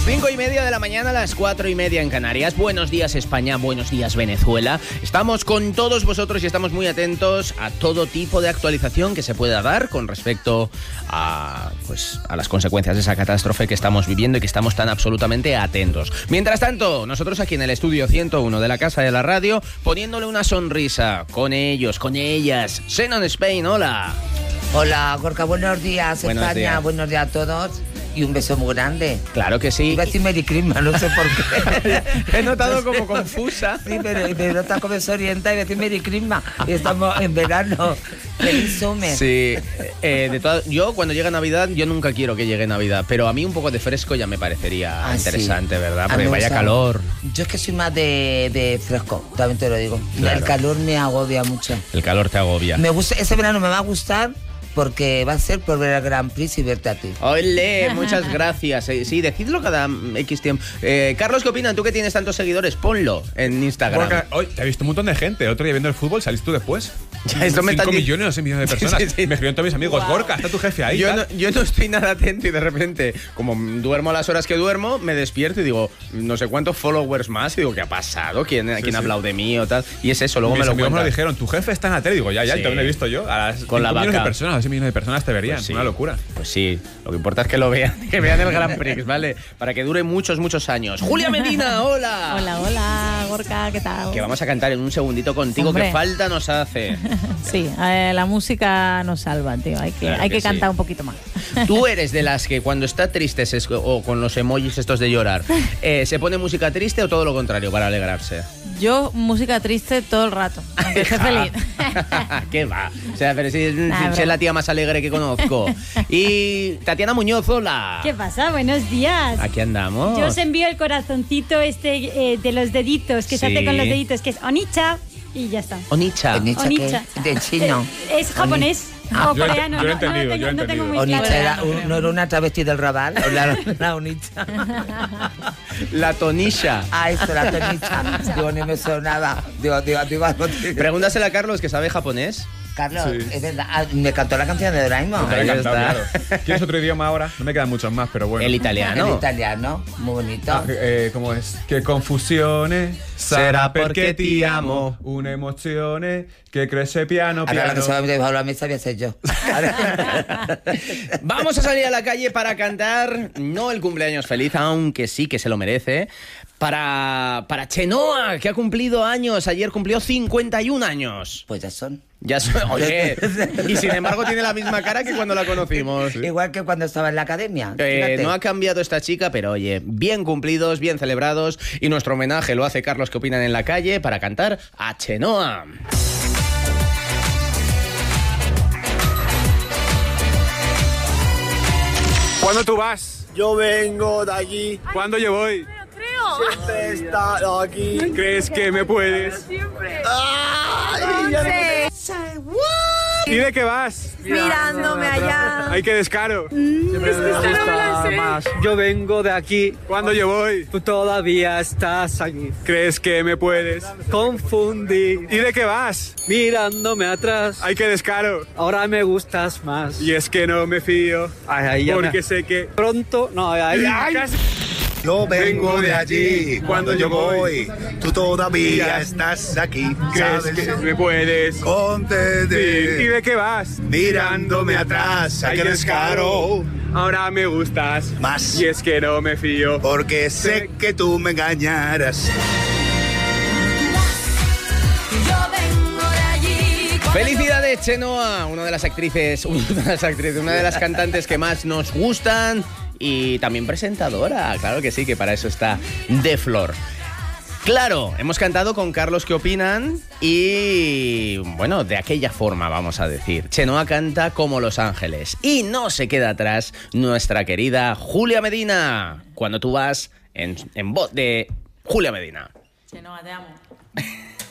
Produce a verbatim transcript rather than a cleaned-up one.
Cinco y media de la mañana, a las cuatro y media en Canarias. Buenos días España, buenos días Venezuela. Estamos con todos vosotros y estamos muy atentos a todo tipo de actualización que se pueda dar con respecto a, pues, a las consecuencias de esa catástrofe que estamos viviendo y que estamos tan absolutamente atentos. Mientras tanto, nosotros aquí en el estudio ciento uno de la Casa de la Radio, poniéndole una sonrisa con ellos, con ellas. Xenon Spain, hola. Hola, Gorka, buenos días, Buenos España, días. buenos días a todos y un beso muy grande. Claro que sí. Iba a decir Merry Christmas, no sé por qué. He notado como confusa. Sí, pero me nota como se orienta y iba a decir Merry Christmas. Y estamos en verano. Feliz summer. Sí, eh, de todas, yo cuando llega Navidad, yo nunca quiero que llegue Navidad, pero a mí un poco de fresco ya me parecería Ah, interesante, sí. ¿verdad? A Porque mí me vaya gusta. calor. Yo es que soy más de, de fresco, también te lo digo. Claro. El calor me agobia mucho. El calor te agobia. Me gusta, ese verano me va a gustar porque va a ser por ver el Grand Prix y verte a ti. Ole, muchas gracias. Eh, Sí, decidlo cada X tiempo. Eh, Carlos, ¿qué opinan? Tú que tienes tantos seguidores, ponlo en Instagram. Porque hoy te he visto un montón de gente. Otro día viendo el fútbol, saliste tú después. Ya, esto me cinco están di- millones, no sé, millones de personas. Sí, sí, sí. Me escribieron todos mis amigos. Wow. Gorka, está tu jefe ahí. Yo tal. no, yo no estoy nada atento y de repente, como duermo a las horas que duermo, me despierto y digo, no sé cuántos followers más. Y digo, ¿qué ha pasado? ¿Quién, Sí, quién ha sí. hablado de mí o tal? Y es eso, luego Mis me lo amigos me lo cuentas. dijeron. Tu jefe está en la tele. Digo, ya, ya, Sí. también lo he visto yo. A las Con la cinco millones vaca. de personas, a seis millones de personas te verían. Pues sí. Una locura. Pues sí, lo que importa es que lo vean, que vean el Grand Prix, ¿vale? Para que dure muchos, muchos años. Julia Medina, hola. Hola, hola, Gorka, ¿qué tal? Que vamos a cantar en un segundito contigo, Hombre. que falta nos hace. Sí, eh, la música nos salva, tío. Hay que, Claro hay que que, sí. cantar un poquito más. Tú eres de las que cuando está triste se es- o con los emojis estos de llorar, eh, ¿se pone música triste o todo lo contrario para alegrarse? Yo, música triste todo el rato, aunque esté feliz. ¿Qué va? O sea, pero si es, Nah, si es broma. la tía más alegre que conozco. Y Tatiana Muñoz, hola. ¿Qué pasa? Buenos días. Aquí andamos. Yo os envío el corazoncito este eh, de los deditos, que se Sí. hace con los deditos, que es Onicha, y ya está. Onicha. Onicha, Onicha. ¿qué? De chino. Eh, es japonés Ah, o yo lo he- coreano. yo lo he no- no, entendido, tengo, yo lo he no tengo entendido. muy Onicha claro. era, no un- creo. no era una travesti del Raval, o la, la Onicha. La tonisha. Ah, eso, la Tonicha. Digo, ni me sonaba. Digo, digo, digo, algo. Pregúntasela a Carlos, que sabe japonés. Carlos, Sí. es verdad. Ah, me cantó la canción de Doraemon. Te lo he Ahí cantado, está. claro. ¿Quieres otro idioma ahora? No me quedan muchos más, pero bueno. El El italiano. italiano, muy bonito. Ah, eh, ¿Cómo es? Che confusione sarà perché ti amo. Una emozione che cresce piano Ahora la que piano. se va a meter bajo la mesa voy a ser yo. Vamos a salir a la calle para cantar, no el cumpleaños feliz, aunque sí que se lo merece, para, para Chenoa, que ha cumplido años, ayer cumplió cincuenta y un años. Pues ya son. Ya soy, oye, y sin embargo tiene la misma cara que cuando la conocimos. Igual que cuando estaba en la academia. Eh, fíjate. no ha cambiado esta chica, pero oye, bien cumplidos, bien celebrados, y nuestro homenaje lo hace Carlos, que opinan en la calle, para cantar a Chenoa. ¿Cuándo tú vas? Yo vengo de allí, ¿Cuándo yo voy? siempre he estado aquí. ¿Crees que me puedes? Ay, ya no- ¿Y de qué vas? Mirándome allá. ¡Ay, qué descaro! más. Yo vengo de aquí, ¿Cuándo yo voy? tú todavía estás aquí. ¿Crees que me puedes? Confundí, ¿Y de qué vas? mirándome atrás. ¡Ay, qué descaro! Ahora me gustas más. Y es que no me fío, Ay, ay, ya porque me- sé que... Pronto, no, ay, ay, Casi- Yo vengo de allí, cuando yo voy, tú todavía estás aquí, ¿Crees ¿sabes? que me puedes? Ponte Sí. ¿Y de, de qué vas? mirándome atrás, a Ay, que qué descaro, Ahora me gustas Más. Y es que no me fío. porque sé que tú me engañarás. Felicidades, Chenoa, una de las actrices, una de las actrices, una de las cantantes que más nos gustan y también presentadora, claro que sí, que para eso está de flor. Claro, hemos cantado con Carlos, ¿qué opinan? Y bueno, de aquella forma vamos a decir. Chenoa canta como Los Ángeles y no se queda atrás nuestra querida Julia Medina, cuando tú vas en, en voz de Julia Medina. Chenoa, te amo.